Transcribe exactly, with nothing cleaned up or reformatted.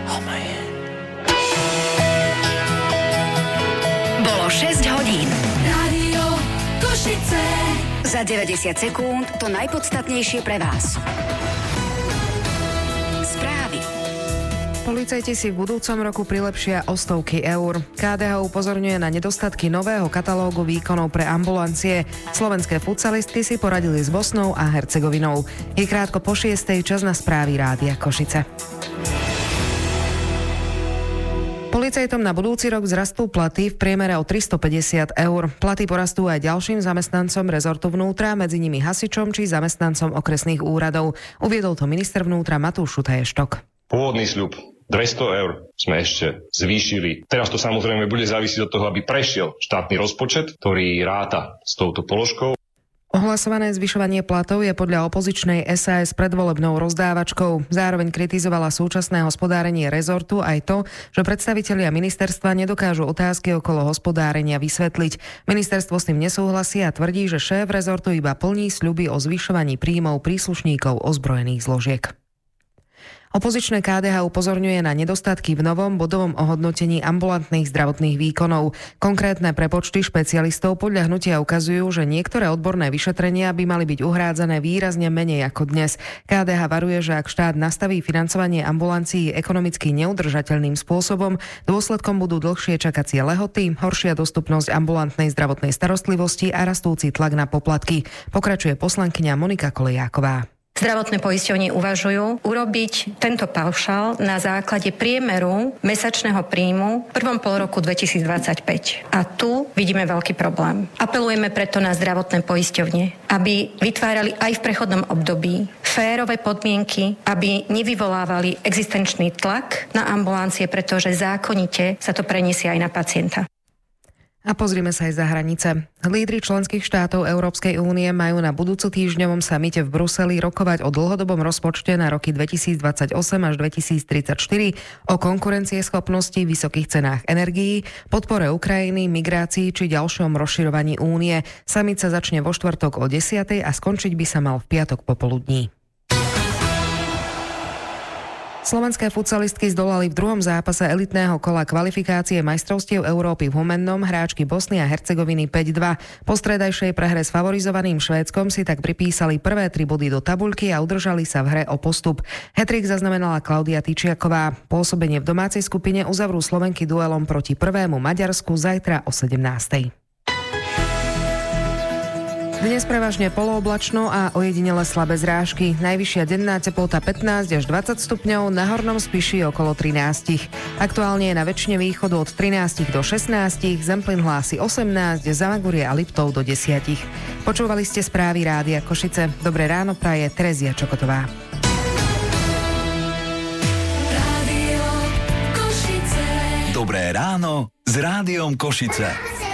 Oh man. Bolo šesť hodín. Rádio Košice. Za deväťdesiat sekúnd to najpodstatnejšie pre vás. Správy. Policajti si v budúcom roku prilepšia o stovky eur. ká dé há upozorňuje na nedostatky nového katalógu výkonov pre ambulancie. Slovenské futsalistky si poradili s Bosnou a Hercegovinou. Je krátko po šiestej, čas na správy Rádia Košice. Policajtom na budúci rok vzrastú platy v priemere o tristopäťdesiat eur. Platy porastú aj ďalším zamestnancom rezortu vnútra, medzi nimi hasičom či zamestnancom okresných úradov. Uviedol to minister vnútra Matúš Šutaj-Eštok. Pôvodný sľub dvesto eur sme ešte zvýšili. Teraz to samozrejme bude závisieť od toho, aby prešiel štátny rozpočet, ktorý ráta s touto položkou. Ohlasované zvyšovanie platov je podľa opozičnej es a es predvolebnou rozdávačkou. Zároveň kritizovala súčasné hospodárenie rezortu aj to, že predstavitelia ministerstva nedokážu otázky okolo hospodárenia vysvetliť. Ministerstvo s tým nesúhlasí a tvrdí, že šéf rezortu iba plní sľuby o zvyšovaní príjmov príslušníkov ozbrojených zložiek. Opozičné ká dé há upozorňuje na nedostatky v novom bodovom ohodnotení ambulantných zdravotných výkonov. Konkrétne prepočty špecialistov podľa hnutia ukazujú, že niektoré odborné vyšetrenia by mali byť uhrádzané výrazne menej ako dnes. ká dé há varuje, že ak štát nastaví financovanie ambulancií ekonomicky neudržateľným spôsobom, dôsledkom budú dlhšie čakacie lehoty, horšia dostupnosť ambulantnej zdravotnej starostlivosti a rastúci tlak na poplatky. Pokračuje poslankyňa Monika Kolejáková. Zdravotné poisťovne uvažujú urobiť tento paušál na základe priemeru mesačného príjmu v prvom polroku dvetisícdvadsaťpäť. A tu vidíme veľký problém. Apelujeme preto na zdravotné poisťovne, aby vytvárali aj v prechodnom období férové podmienky, aby nevyvolávali existenčný tlak na ambulancie, pretože zákonite sa to preniesie aj na pacienta. A pozrime sa aj za hranice. Lídri členských štátov Európskej únie majú na budúco týždňovom samite v Bruseli rokovať o dlhodobom rozpočte na roky dvetisícdvadsaťosem až dvetisíctridsaťštyri, o konkurencieschopnosti, vysokých cenách energií, podpore Ukrajiny, migrácii či ďalšom rozširovaní únie. Samit sa začne vo štvrtok o desiatej a skončiť by sa mal v piatok popoludní. Slovenské futsalistky zdolali v druhom zápase elitného kola kvalifikácie majstrovstiev Európy v humennom hráčky Bosny a Hercegoviny päť dva. Po stredajšej prehre s favorizovaným Švédskom si tak pripísali prvé tri body do tabuľky a udržali sa v hre o postup. Hat-trick zaznamenala Klaudia Tyčiaková. Pôsobenie v domácej skupine uzavrú Slovenky duelom proti prvému Maďarsku zajtra o sedemnástej. Dnes prevažne polooblačno a ojedinele slabé zrážky. Najvyššia denná teplota pätnásť až dvadsať stupňov, na hornom Spiši okolo trinásť. Aktuálne je na väčšine východu od trinásť do šestnásť, Zemplín hlási osemnásť, Zamagurie a Liptov do desať. Počúvali ste správy Rádia Košice. Dobré ráno praje Terezia Čokotová. Dobré ráno s Rádiom Košice.